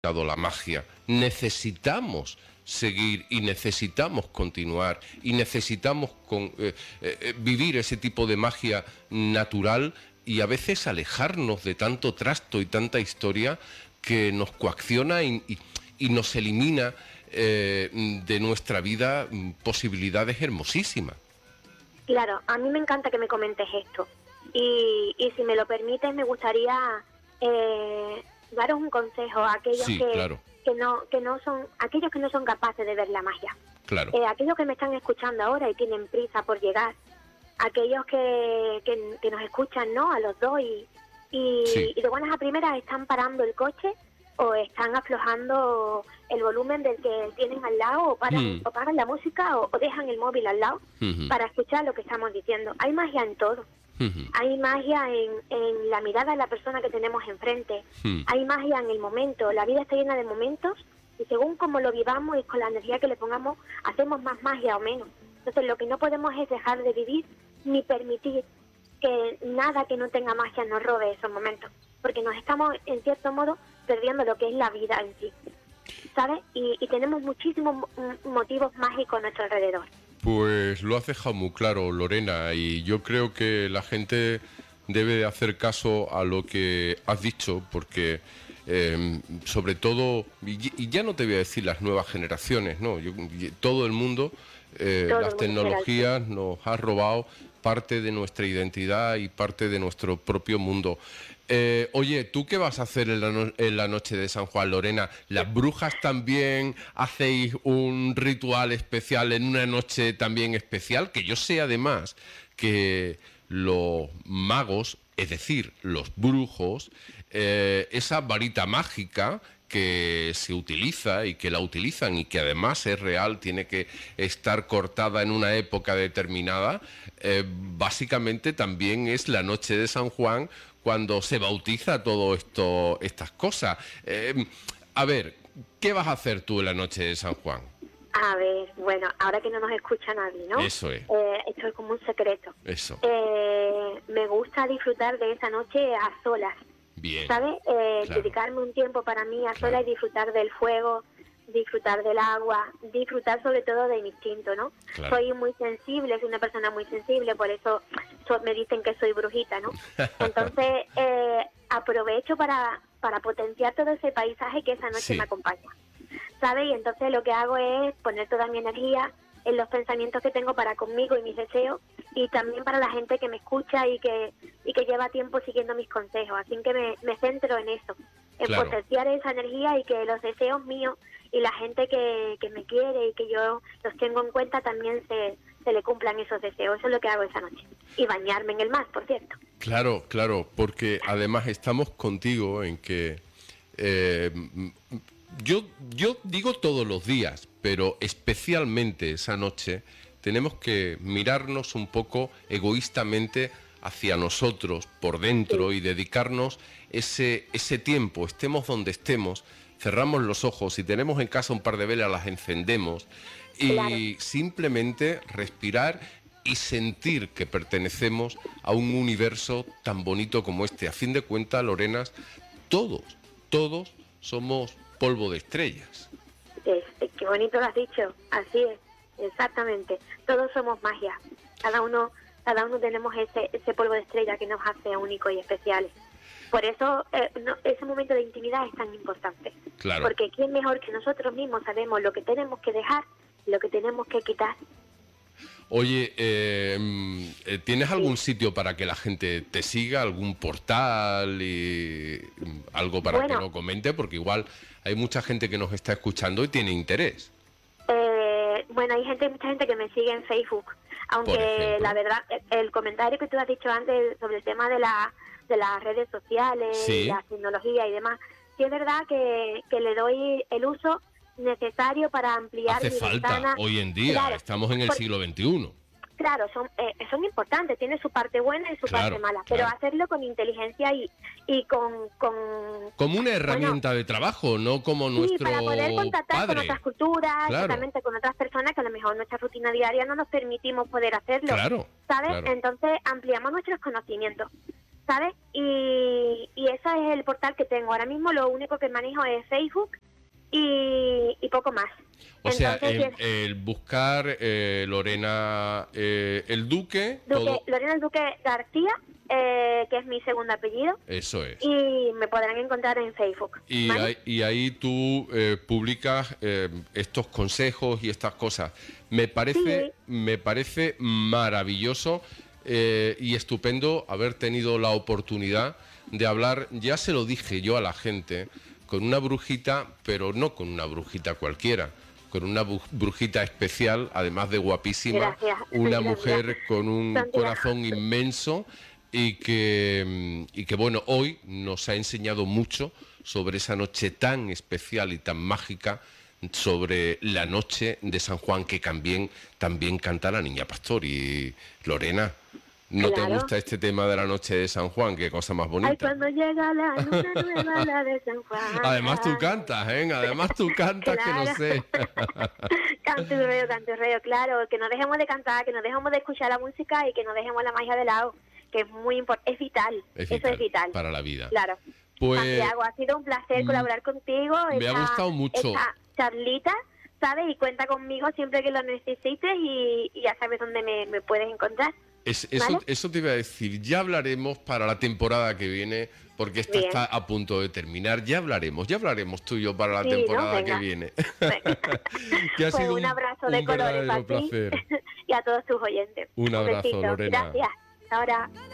la magia. Necesitamos seguir y necesitamos continuar y necesitamos vivir ese tipo de magia natural y a veces alejarnos de tanto trasto y tanta historia que nos coacciona y nos elimina de nuestra vida posibilidades hermosísimas. Claro, a mí me encanta que me comentes esto y si me lo permites me gustaría daros un consejo a aquellos claro. que no son, aquellos que no son capaces de ver la magia. Claro. Aquellos que me están escuchando ahora y tienen prisa por llegar, aquellos que nos escuchan, ¿no? A los dos y de buenas a primeras están parando el coche o están aflojando el volumen del que tienen al lado o paran la música o dejan el móvil al lado para escuchar lo que estamos diciendo. Hay magia en todo. Hay magia en la mirada de la persona que tenemos enfrente. Hay magia en el momento. La vida está llena de momentos y según cómo lo vivamos y con la energía que le pongamos, hacemos más magia o menos. Entonces lo que no podemos es dejar de vivir ni permitir que nada que no tenga magia nos robe esos momentos. Porque nos estamos, en cierto modo, perdiendo lo que es la vida en sí. ¿Sabes? Y tenemos muchísimos motivos mágicos a nuestro alrededor. Pues lo has dejado muy claro, Lorena, y yo creo que la gente debe de hacer caso a lo que has dicho, porque sobre todo, y ya no te voy a decir las nuevas generaciones, no, todo el mundo, las tecnologías nos ha robado parte de nuestra identidad y parte de nuestro propio mundo. Oye, ¿tú qué vas a hacer en la noche de San Juan, Lorena? ¿Las brujas también hacéis un ritual especial en una noche también especial? Que yo sé además que los magos, es decir, los brujos, esa varita mágica que se utiliza y que la utilizan y que además es real, tiene que estar cortada en una época determinada, básicamente también es la noche de San Juan cuando se bautiza todo esto, estas cosas. A ver, ¿qué vas a hacer tú en la noche de San Juan? A ver, bueno, ahora que no nos escucha nadie, ¿no? Eso es. Esto es como un secreto. Eso. Me gusta disfrutar de esa noche a solas. Bien. ¿Sabes? Claro. Dedicarme un tiempo para mí a solas y disfrutar del fuego, disfrutar del agua, disfrutar sobre todo de mi instinto, ¿no? Claro. Soy muy sensible, soy una persona muy sensible, por eso me dicen que soy brujita, ¿no? Entonces, aprovecho para potenciar todo ese paisaje que esa noche me acompaña, ¿sabes? Y entonces lo que hago es poner toda mi energía en los pensamientos que tengo para conmigo y mis deseos y también para la gente que me escucha y que lleva tiempo siguiendo mis consejos. Así que me centro en eso, en potenciar esa energía y que los deseos míos y la gente que me quiere y que yo los tengo en cuenta también se le cumplan esos deseos. Eso es lo que hago esa noche. Y bañarme en el mar, por cierto. Claro, claro, porque además estamos contigo en que yo digo todos los días, pero especialmente esa noche tenemos que mirarnos un poco egoístamente hacia nosotros por dentro y dedicarnos ese tiempo, estemos donde estemos, cerramos los ojos, si tenemos en casa un par de velas las encendemos y simplemente respirar y sentir que pertenecemos a un universo tan bonito como este. A fin de cuentas, Lorenas, todos somos polvo de estrellas. Qué bonito lo has dicho, así es, exactamente. Todos somos magia, cada uno tenemos ese polvo de estrella que nos hace únicos y especiales. Por eso ese momento de intimidad es tan importante. Claro. Porque quién mejor que nosotros mismos sabemos lo que tenemos que dejar, lo que tenemos que quitar. Oye, ¿tienes algún sitio para que la gente te siga? ¿Algún portal y algo para que lo comente? Porque igual hay mucha gente que nos está escuchando y tiene interés. Bueno, hay mucha gente que me sigue en Facebook, aunque la verdad, el comentario que tú has dicho antes sobre el tema de las redes sociales, la tecnología y demás, sí es verdad que le doy el uso necesario para ampliar mi ventana. Hace falta hoy en día, estamos en el siglo XXI. Claro, son importantes, tiene su parte buena y su parte mala, pero hacerlo con inteligencia y con como una herramienta de trabajo, no como nuestro para poder contactar con otras culturas, exactamente, con otras personas que a lo mejor nuestra rutina diaria no nos permitimos poder hacerlo, ¿sabes? Entonces ampliamos nuestros conocimientos. ¿sabes? Y ese es el portal que tengo. Ahora mismo lo único que manejo es Facebook y poco más. O sea, Entonces, el buscar Lorena el Duque, todo... Lorena el Duque García, que es mi segundo apellido. Eso es. Y me podrán encontrar en Facebook. Y, ¿vale? ahí tú publicas estos consejos y estas cosas. Me parece maravilloso y estupendo haber tenido la oportunidad de hablar, ya se lo dije yo a la gente, con una brujita, pero no con una brujita cualquiera, con una brujita especial, además de guapísima, una mujer con un corazón inmenso y que bueno, hoy nos ha enseñado mucho sobre esa noche tan especial y tan mágica, sobre la noche de San Juan, que también canta la Niña Pastor. Y Lorena, ¿no te gusta este tema de la noche de San Juan? Qué cosa más bonita. Ay, cuando llega la luna nueva, la de San Juan. Además tú cantas, Además tú cantas, claro. Que no sé. Canturreo, claro. Que no dejemos de cantar, que no dejemos de escuchar la música y que no dejemos la magia de lado, que es muy importante, es vital. Eso es vital. Para la vida. Claro. Pues, Santiago, ha sido un placer colaborar contigo. Me ha gustado mucho. Esta charlita, ¿sabes? Y cuenta conmigo siempre que lo necesites y ya sabes dónde me puedes encontrar. ¿Vale? Eso te iba a decir, ya hablaremos para la temporada que viene, porque esta está a punto de terminar. Ya hablaremos tú y yo para la temporada que viene. Que ha pues sido un abrazo de colores para ti y a todos tus oyentes. Un abrazo, besito. Lorena. Gracias. Ahora.